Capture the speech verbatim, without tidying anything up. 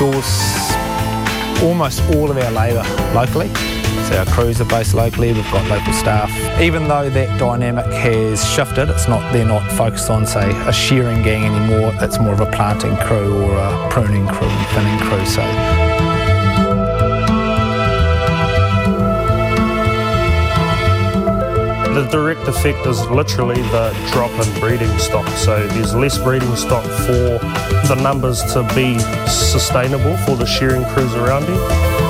source almost all of our labour locally. So our crews are based locally, we've got local staff. Even though that dynamic has shifted, it's not they're not focused on, say, a shearing gang anymore, it's more of a planting crew or a pruning crew and thinning crew. So the direct effect is literally the drop in breeding stock. So there's less breeding stock for the numbers to be sustainable for the shearing crews around here.